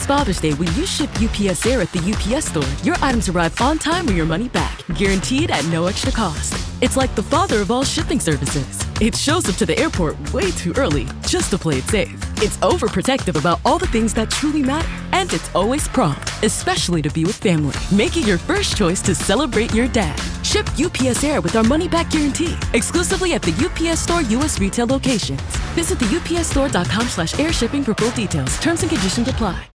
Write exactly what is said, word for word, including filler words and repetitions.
This Father's Day, when you ship U P S Air at the U P S store, your items arrive on time or your money back, guaranteed at no extra cost. It's like the father of all shipping services. It shows up to the airport way too early, just to play it safe. It's overprotective about all the things that truly matter. And it's always prompt, especially to be with family. Make it your first choice to celebrate your dad. Ship U P S Air with our money-back guarantee, exclusively at the U P S Store U S retail locations. Visit the U P S store dot com slash air shipping for full details. Terms and conditions apply.